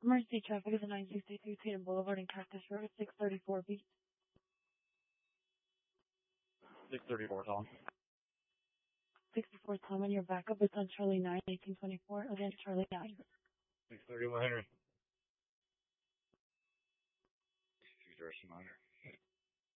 Emergency traffic is a 963 Tatum Boulevard and Cactus Road, 634B. 634, Tom. 64 Tom, and your backup is on Charlie 9, 1824, against Charlie 9. 631 Henry. Direction monitor.